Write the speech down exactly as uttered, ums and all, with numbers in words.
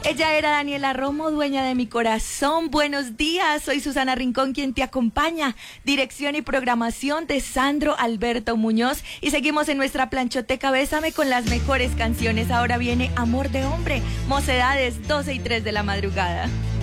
Ella era Daniela Romo, dueña de mi corazón. Buenos días, soy Susana Rincón, quien te acompaña. Dirección y programación de Sandro Alberto Muñoz. Y seguimos en nuestra planchoteca Bésame con las mejores canciones. Ahora viene Amor de Hombre, Mocedades, doce y tres de la madrugada.